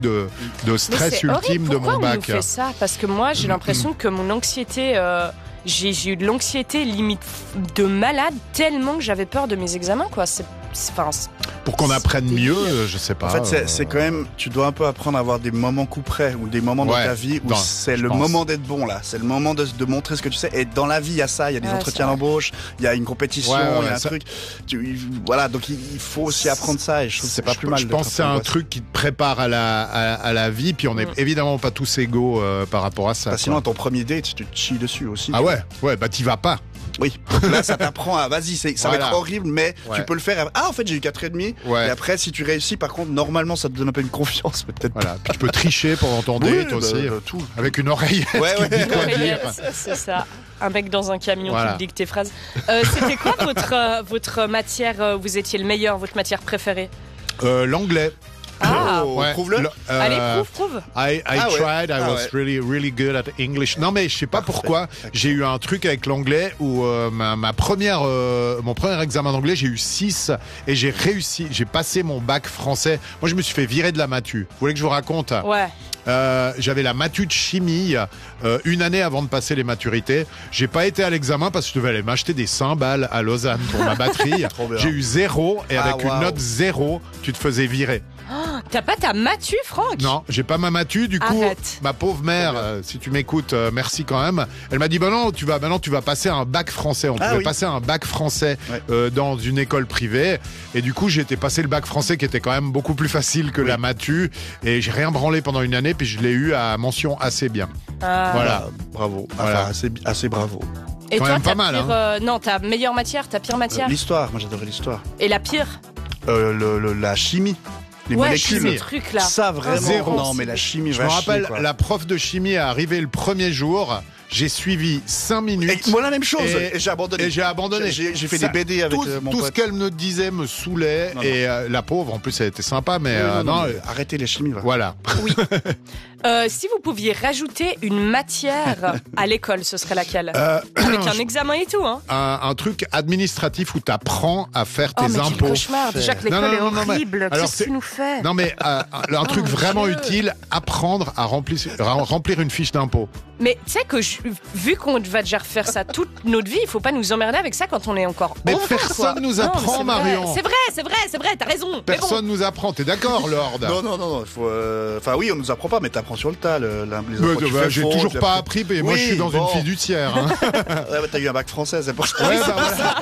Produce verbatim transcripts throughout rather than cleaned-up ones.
de, de stress ultime de mon bac. Pourquoi on nous fait ça ? Parce que moi, j'ai l'impression que mon anxiété... Euh... J'ai, j'ai eu de l'anxiété limite de malade tellement que j'avais peur de mes examens, quoi. C'est, c'est, enfin, c'est, Pour qu'on apprenne mieux, euh, je sais pas. En fait, c'est, euh... c'est quand même, tu dois un peu apprendre à avoir des moments coup près ou des moments dans ouais, ta vie où dans, c'est le pense. moment d'être bon là. C'est le moment de, de montrer ce que tu sais. Et dans la vie, il y a ça. Il y a des ouais, entretiens d'embauche, il y a une compétition, il ouais, ouais, y a un ça... truc. Tu, voilà, donc il, il faut aussi apprendre ça. Et je trouve que c'est pas je, plus mal. Je pense que c'est un truc qui te prépare à la, à, à la vie. Puis on est mm. évidemment pas tous égaux euh, par rapport à ça. Bah, sinon, à ton premier date, tu te chies dessus aussi. Ah ouais, ouais, bah t'y vas pas. Oui, donc là ça t'apprend à vas-y, c'est, ça voilà. va être horrible, mais ouais. tu peux le faire. À, ah en fait j'ai eu quatre virgule cinq ouais. et après si tu réussis, par contre normalement ça te donne un peu une confiance peut-être. Voilà, puis tu peux tricher pendant ton date oui, aussi, bah, tout. Avec une oreillette ouais, qui ouais. dit quoi dire. C'est ça, un mec dans un camion voilà. qui te dicte tes phrases. Euh, c'était quoi votre, euh, votre matière, vous étiez le meilleur, votre matière préférée? euh, L'anglais. Ah, oh, ouais. Prouve-le. Euh, Allez, prouve, prouve. I, I ah, tried, ouais. I ah, was ouais. really, really good at English. Non, mais je sais pas Parfait. pourquoi. J'ai eu un truc avec l'anglais où euh, ma, ma première, euh, mon premier examen d'anglais, j'ai eu six et j'ai réussi. J'ai passé mon bac français. Moi, je me suis fait virer de la matu. Vous voulez que je vous raconte? Ouais. Euh, j'avais la matu de chimie euh, une année avant de passer les maturités. J'ai pas été à l'examen parce que je devais aller m'acheter des cymbales à Lausanne pour ma batterie. J'ai eu zéro et avec ah, wow. une note zéro, tu te faisais virer. Oh, t'as pas ta matu, Franck? Non, j'ai pas ma matu. Du coup, Arrête. ma pauvre mère, euh, si tu m'écoutes, euh, merci quand même. Elle m'a dit bah non, tu vas maintenant tu vas passer un bac français. On ah, pouvait oui. passer un bac français ouais. euh, dans une école privée. Et du coup, j'ai été passer le bac français qui était quand même beaucoup plus facile que oui. la matu. Et j'ai rien branlé pendant une année, puis je l'ai eu à mention assez bien. Ah. Voilà, ah, bravo. Voilà, enfin, assez, assez bravo. Et quand toi, même ta pas mal, pire, hein. euh, non, ta meilleure matière, ta pire matière? euh, L'histoire. Moi, j'adorais l'histoire. Et la pire? euh, le, le, La chimie. Les ouais, molécules, ce truc là. Ça vraiment. Zéro. Non, mais la chimie. Je me rappelle, chier, la prof de chimie est arrivée le premier jour. J'ai suivi cinq minutes. Et moi la même chose. Et, et j'ai abandonné. Et j'ai abandonné. J'ai, j'ai fait ça, des B D avec tout, euh, mon tout pote. ce qu'elle me disait me saoulait. Non, et euh, la pauvre, en plus, elle était sympa, mais, oui, euh, non, non, non, non arrêtez les chimies. Là. Voilà. Oui. euh, si vous pouviez rajouter une matière à l'école, ce serait laquelle? euh, Avec un examen et tout, hein. Un, un truc administratif où t'apprends à faire tes oh, mais impôts. Quel cauchemar. Déjà que l'école non, non, est non, horrible. Non, Qu'est-ce que tu nous fais? Non mais euh, un truc oh, vraiment Dieu. utile, apprendre à remplir, remplir une fiche d'impôt. Mais tu sais que je, vu qu'on va déjà refaire ça toute notre vie, il faut pas nous emmerder avec ça quand on est encore mais enfant. Personne quoi. nous apprend, non, Marion. C'est vrai, c'est vrai, c'est vrai, t'as raison. Personne bon. nous apprend, t'es d'accord, Lord? Non, non, non, il faut. Euh... Enfin, oui, on nous apprend pas, mais t'apprends sur le tas. Le, la, les bah, bah, j'ai faux, toujours pas appris, mais oui, moi je suis dans bon. une fiduciaire. Hein. ouais, bah, t'as eu un bac français, c'est pour ça. Ouais, bah, voilà.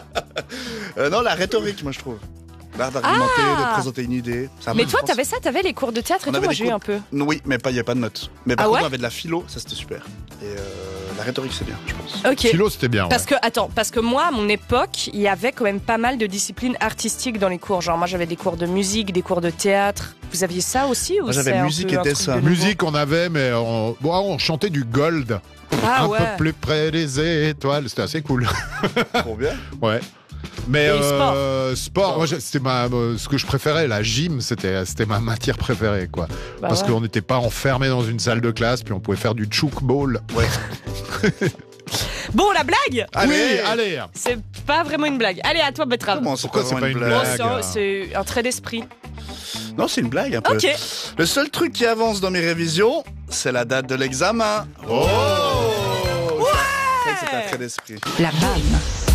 euh, non, la rhétorique, moi je trouve. L'art d'argumenter, ah de présenter une idée. Ça mais toi, t'avais ça, t'avais les cours de théâtre et tout, moi j'ai eu un peu. Non, oui, mais il n'y a pas de notes. Mais par ah contre, ouais on avait de la philo, ça c'était super. Et euh, la rhétorique, c'est bien, je pense. Ok. Philo, c'était bien. Parce ouais. que, attends, parce que moi, à mon époque, il y avait quand même pas mal de disciplines artistiques dans les cours. Genre, moi j'avais des cours de musique, des cours de théâtre. Vous aviez ça aussi ou moi, j'avais c'est musique un peu et un dessin. Musique, on avait, mais on, bon, on chantait du gold. Ah, un ouais. peu plus près des étoiles. C'était assez cool. Trop bien. Ouais. Mais euh, sport, sport moi, c'était ma, euh, ce que je préférais, la gym, c'était, c'était ma matière préférée, quoi. Bah Parce ouais. qu'on n'était pas enfermé dans une salle de classe, puis on pouvait faire du chouk ball. Ouais. Bon, la blague. Allez, oui, allez. C'est pas vraiment une blague. Allez, à toi, Betrave. Comment, c'est Pourquoi pas c'est pas une blague, Bon, blague c'est, un, c'est un trait d'esprit. Non, c'est une blague un peu. Ok. Le seul truc qui avance dans mes révisions, c'est la date de l'examen. Oh, ouais. C'est un trait d'esprit. La B A M.